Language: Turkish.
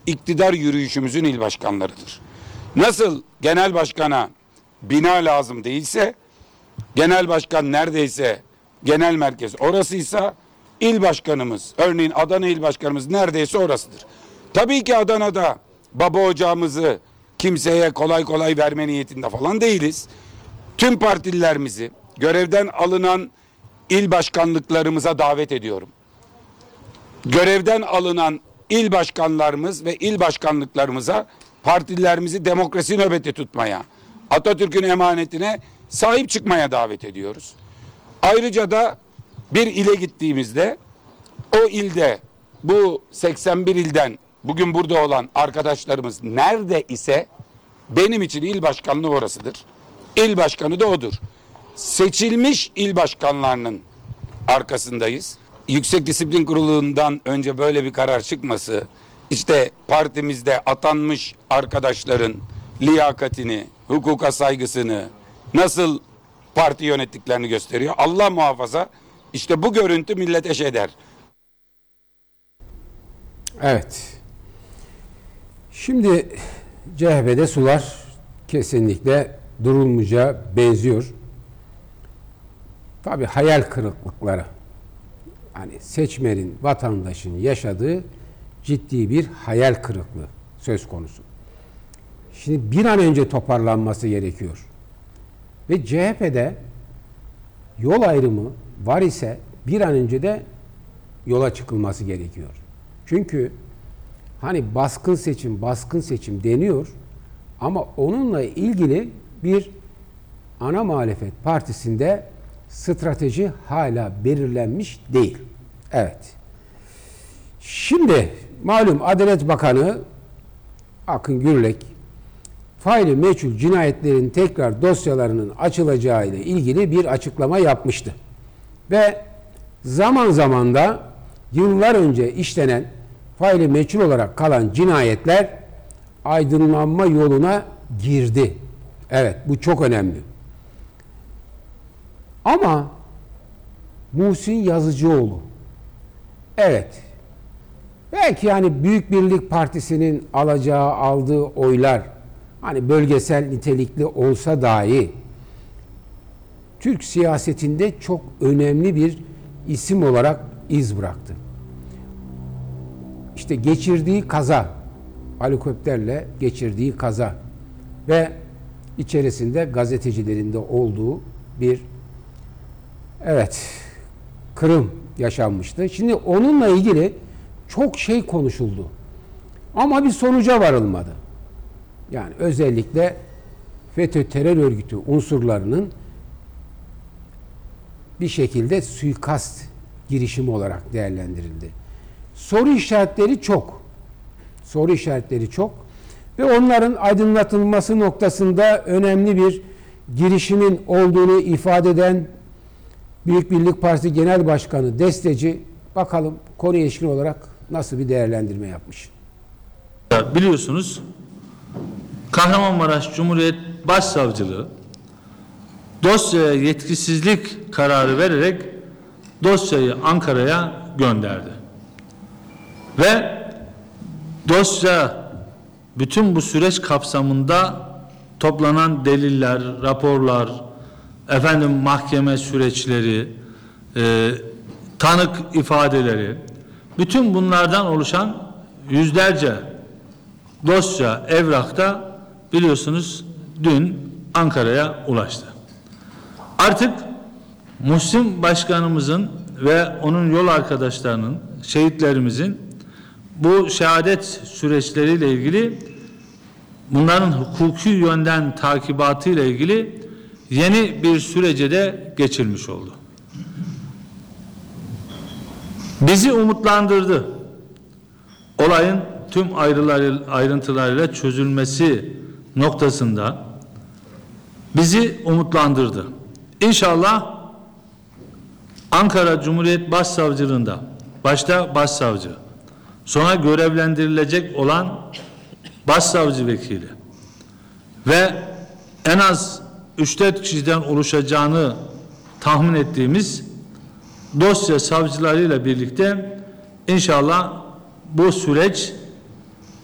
iktidar yürüyüşümüzün il başkanlarıdır. Nasıl genel başkana bina lazım değilse, genel başkan neredeyse genel merkez orasıysa, il başkanımız, örneğin Adana il başkanımız neredeyse orasıdır. Tabii ki Adana'da baba ocağımızı kimseye kolay kolay verme niyetinde falan değiliz. Tüm partililerimizi görevden alınan il başkanlıklarımıza davet ediyorum. Görevden alınan il başkanlarımız ve il başkanlıklarımıza partililerimizi demokrasi nöbeti tutmaya, Atatürk'ün emanetine sahip çıkmaya davet ediyoruz. Ayrıca da bir ile gittiğimizde o ilde bu 81 ilden bugün burada olan arkadaşlarımız nerede ise benim için il başkanlığı orasıdır. İl başkanı da odur. Seçilmiş il başkanlarının arkasındayız. Yüksek Disiplin Kurulu'ndan önce böyle bir karar çıkması, işte partimizde atanmış arkadaşların liyakatini, hukuka saygısını, nasıl parti yönettiklerini gösteriyor. Allah muhafaza, işte bu görüntü millete şey der. Evet. Şimdi CHP'de sular kesinlikle durulmayacağı benziyor. Tabii hayal kırıklıkları. Hani seçmenin, vatandaşın yaşadığı ciddi bir hayal kırıklığı söz konusu. Şimdi bir an önce toparlanması gerekiyor. Ve CHP'de yol ayrımı var ise bir an önce de yola çıkılması gerekiyor. Çünkü hani baskın seçim deniyor ama onunla ilgili bir ana muhalefet partisinde strateji hala belirlenmiş değil. Evet. Şimdi malum Adalet Bakanı Akın Gürlek faili meçhul cinayetlerin tekrar dosyalarının açılacağı ile ilgili bir açıklama yapmıştı. Ve zaman zaman da yıllar önce işlenen faili meçhul olarak kalan cinayetler aydınlanma yoluna girdi. Evet, bu çok önemli. Ama Muhsin Yazıcıoğlu, evet, belki yani Büyük Birlik Partisi'nin aldığı oylar hani bölgesel nitelikli olsa dahi Türk siyasetinde çok önemli bir isim olarak iz bıraktı. İşte geçirdiği kaza, helikopterle geçirdiği kaza ve içerisinde gazetecilerin de olduğu bir kırım yaşanmıştı. Şimdi onunla ilgili çok şey konuşuldu. Ama bir sonuca varılmadı. Yani özellikle FETÖ terör örgütü unsurlarının bir şekilde suikast girişimi olarak değerlendirildi. Soru işaretleri çok ve onların aydınlatılması noktasında önemli bir girişimin olduğunu ifade eden Büyük Birlik Partisi Genel Başkanı Desteci, bakalım konuya ilişkin olarak nasıl bir değerlendirme yapmış. Biliyorsunuz Kahramanmaraş Cumhuriyet Başsavcılığı dosyaya yetkisizlik kararı vererek dosyayı Ankara'ya gönderdi. Ve dosya bütün bu süreç kapsamında toplanan deliller, raporlar, mahkeme süreçleri, tanık ifadeleri, bütün bunlardan oluşan yüzlerce dosya, evrakta biliyorsunuz dün Ankara'ya ulaştı. Artık Muhsin Başkanımızın ve onun yol arkadaşlarının, şehitlerimizin bu şehadet süreçleriyle ilgili, bunların hukuki yönden takibatı ile ilgili yeni bir sürece de geçilmiş oldu. Bizi umutlandırdı. Olayın tüm ayrıntılarıyla çözülmesi noktasında bizi umutlandırdı. İnşallah Ankara Cumhuriyet Başsavcılığında başta başsavcı, sonra görevlendirilecek olan başsavcı vekili ve en az 3-4 kişiden oluşacağını tahmin ettiğimiz dosya savcılarıyla birlikte inşallah bu süreç